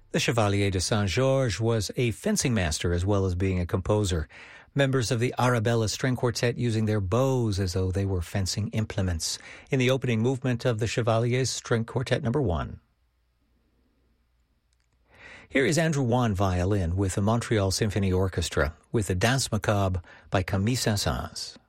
The Chevalier de Saint-Georges was a fencing master as well as being a composer. Members of the Arabella String Quartet using their bows as though they were fencing implements in the opening movement of the Chevalier's String Quartet No. 1. Here is Andrew Wan violin with the Montreal Symphony Orchestra with the Danse Macabre by Camille Saint-Saëns.